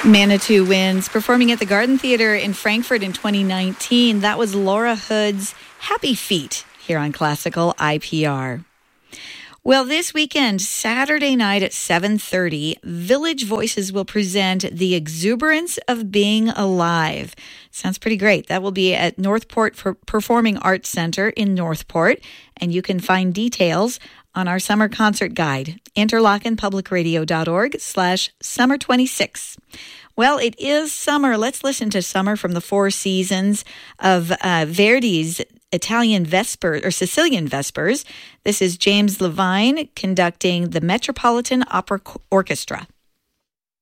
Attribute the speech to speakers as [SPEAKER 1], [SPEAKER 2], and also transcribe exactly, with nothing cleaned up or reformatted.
[SPEAKER 1] Manitou Winds, performing at the Garden Theatre in Frankfurt in twenty nineteen. That was Laura Hood's Happy Feet here on Classical I P R. Well, this weekend, Saturday night at seven thirty, Village Voices will present The Exuberance of Being Alive. Sounds pretty great. That will be at Northport Performing Arts Center in Northport, and you can find details on our summer concert guide, interlockenpublicradio.org slash summer 26. Well, it is summer. Let's listen to Summer from the Four Seasons of uh, Verdi's Italian Vesper or Sicilian Vespers. This is James Levine conducting the Metropolitan Opera Orchestra.